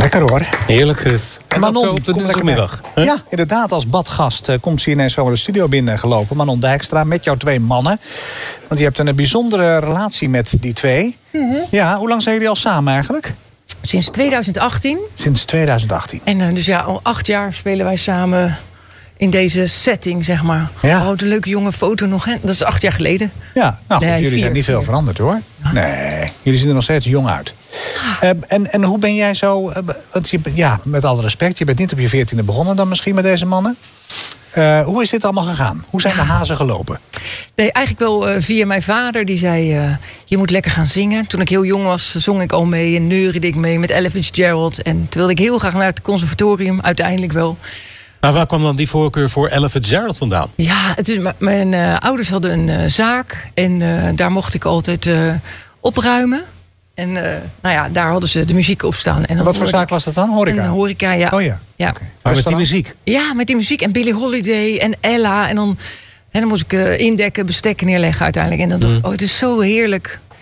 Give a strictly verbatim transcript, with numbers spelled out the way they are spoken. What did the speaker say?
Lekker hoor. Heerlijk, Chris. En Manon, zo op de dinsdagmiddag. Huh? Ja, inderdaad, als badgast uh, komt ze ineens zo de studio binnengelopen. Manon Dijkstra, met jouw twee mannen. Want je hebt een bijzondere relatie met die twee. Mm-hmm. Ja, hoe lang zijn jullie al samen eigenlijk? Sinds twintig achttien. Sinds twintig achttien. En uh, dus ja, al acht jaar spelen wij samen in deze setting, zeg maar. Ja. Oh, de leuke jonge foto nog, hè? Dat is acht jaar geleden. Ja, nou goed, nee, jullie vier, zijn niet vier. veel veranderd hoor. Ja. Nee, jullie zien er nog steeds jong uit. Uh, en, en hoe ben jij zo... Uh, want je, ja, met alle respect, je bent niet op je veertiende begonnen dan misschien met deze mannen. Uh, hoe is dit allemaal gegaan? Hoe zijn ja. de hazen gelopen? Nee, eigenlijk wel uh, via mijn vader. Die zei, uh, je moet lekker gaan zingen. Toen ik heel jong was, zong ik al mee en neuriede ik mee met Ella Fitzgerald. En toen wilde ik heel graag naar het conservatorium, uiteindelijk wel. Maar waar kwam dan die voorkeur voor Ella Fitzgerald vandaan? Ja, het is, mijn uh, ouders hadden een uh, zaak. En uh, daar mocht ik altijd uh, opruimen. En uh, nou ja, daar hadden ze de muziek op staan. En wat voor zaak was dat dan? Horeca? Een horeca, ja. Oh ja. ja. Okay. Maar met die muziek? Ja, met die muziek. En Billie Holiday en Ella. En dan, en dan moest ik uh, indekken, bestekken neerleggen uiteindelijk. En dan dacht ik, mm. oh, het is zo heerlijk